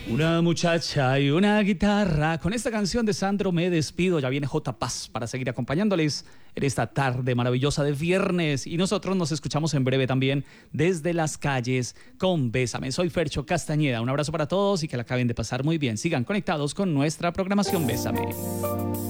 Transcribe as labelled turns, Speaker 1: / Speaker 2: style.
Speaker 1: Una muchacha y una guitarra. Con esta canción de Sandro me despido. Ya viene J. Paz para seguir acompañándoles en esta tarde maravillosa de viernes. Y nosotros nos escuchamos en breve también desde las calles con Bésame. Soy Fercho Castañeda. Un abrazo para todos y que la acaben de pasar muy bien. Sigan conectados con nuestra programación Bésame.